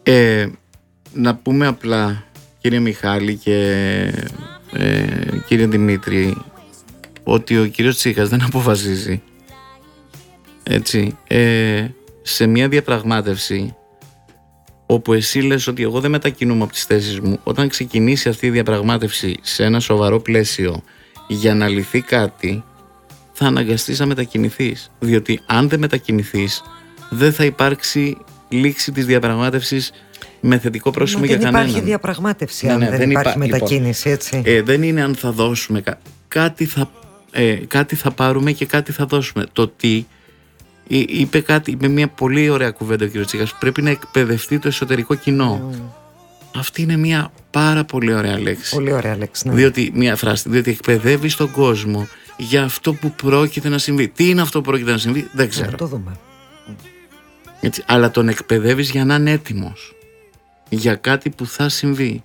Να πούμε απλά, κύριε Μιχάλη και κύριε Δημήτρη, ότι ο κύριος Τσίχας δεν αποφασίζει. Έτσι, σε μια διαπραγμάτευση όπου εσύ λες ότι εγώ δεν μετακινούμαι από τις θέσεις μου, όταν ξεκινήσει αυτή η διαπραγμάτευση σε ένα σοβαρό πλαίσιο για να λυθεί κάτι, θα αναγκαστείς να μετακινηθείς, διότι αν δεν μετακινηθείς δεν θα υπάρξει λήξη της διαπραγμάτευσης με θετικό πρόσημο για κανέναν. Δεν υπάρχει διαπραγμάτευση αν δεν υπάρχει μετακίνηση, έτσι. Δεν είναι αν θα δώσουμε κάτι θα πάρουμε και κάτι θα δώσουμε. Το τι είπε κάτι με μια πολύ ωραία κουβέντα ο κ. Τσίχας, πρέπει να εκπαιδευτεί το εσωτερικό κοινό. Αυτή είναι μια πάρα πολύ ωραία λέξη. Πολύ ωραία λέξη, ναι. Διότι εκπαιδεύει τον κόσμο για αυτό που πρόκειται να συμβεί. Τι είναι αυτό που πρόκειται να συμβεί, δεν ξέρω. Να το δούμε. Έτσι, αλλά τον εκπαιδεύεις για να είναι έτοιμος για κάτι που θα συμβεί.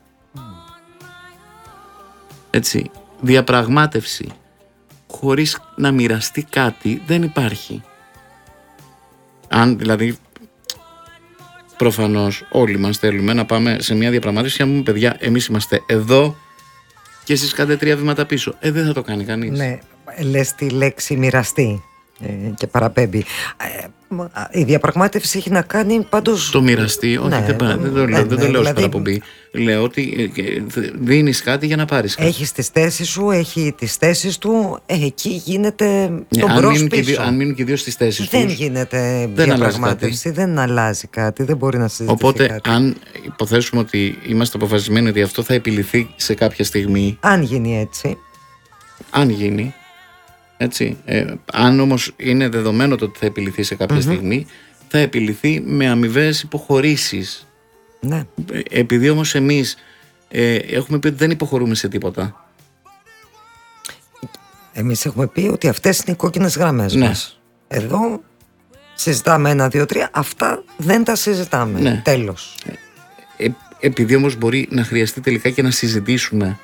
Έτσι, διαπραγμάτευση χωρίς να μοιραστεί κάτι δεν υπάρχει. Αν δηλαδή, προφανώς όλοι μας θέλουμε να πάμε σε μια διαπραγμάτευση και να πούμε, παιδιά, εμείς είμαστε εδώ και εσείς κάντε 3 βήματα πίσω. Δεν θα το κάνει κανείς. Ναι, λες τη λέξη μοιραστεί και παραπέμπει. Η διαπραγμάτευση έχει να κάνει πάντως... Το μοιραστεί, όχι, δεν το λέω ως παραπομπή. Λέω ότι δίνεις κάτι για να πάρεις κάτι. Έχεις τις θέσεις σου, έχει τις θέσεις του, εκεί γίνεται το μπρος πίσω. Αν μείνουν και δύο στις θέσεις τους, δεν γίνεται διαπραγμάτευση, δεν αλλάζει κάτι, δεν μπορεί να συζητήσει. Οπότε, κάτι. αν υποθέσουμε ότι είμαστε αποφασισμένοι ότι αυτό θα επιληθεί σε κάποια στιγμή. Αν γίνει έτσι. Αν γίνει. Έτσι. Αν όμως είναι δεδομένο το ότι θα επιληθεί σε κάποια στιγμή, θα επιληθεί με αμοιβαίες υποχωρήσεις. Ναι. Επειδή όμως εμείς έχουμε πει ότι δεν υποχωρούμε σε τίποτα. Εμείς έχουμε πει ότι αυτές είναι οι κόκκινες γραμμές μας. Εδώ συζητάμε 1, 2, 3. Αυτά δεν τα συζητάμε. Ναι. Τέλος. Επειδή όμως μπορεί να χρειαστεί τελικά και να συζητήσουμε.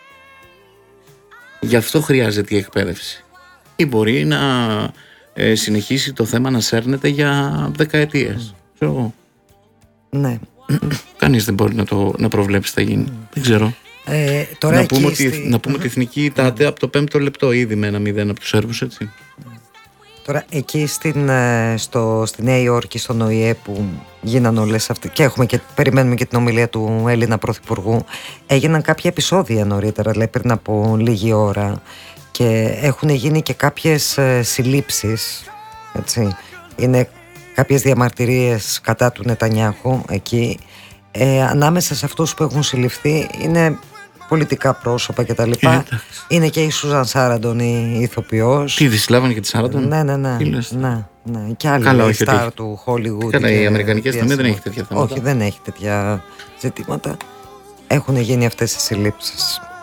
Γι' αυτό χρειάζεται η εκπαίδευση. Ή μπορεί να συνεχίσει το θέμα να σέρνεται για δεκαετίες. Ναι. Κανείς δεν μπορεί να προβλέψει τι θα γίνει. Δεν ξέρω. Τώρα να πούμε ότι η Εθνική ητάται από το 5ο λεπτό ήδη με 1-0 από τους Σέρβους, έτσι. Τώρα εκεί στη Νέα Υόρκη, στον ΟΗΕ που γίνανε όλες αυτές και περιμένουμε και την ομιλία του Έλληνα Πρωθυπουργού, έγιναν κάποια επεισόδια νωρίτερα, δηλαδή πριν από λίγη ώρα, και έχουν γίνει και κάποιες συλλήψεις, έτσι. Είναι κάποιες διαμαρτυρίες κατά του Νετανιάχου εκεί. Ανάμεσα σε αυτούς που έχουν συλληφθεί είναι πολιτικά πρόσωπα και τα λοιπά. Είναι και η Σούζαν Σάραντον, η ηθοποιός. Τι, συλλάβανε και τη Σάραντον? Ναι. Και άλλη στάρ του Hollywood. Καλά, η Αμερικανική αστυνομία δεν έχει τέτοια θέματα. Όχι, δεν έχει τέτοια ζητήματα. Έχουν γίνει αυτές οι συλλήψεις.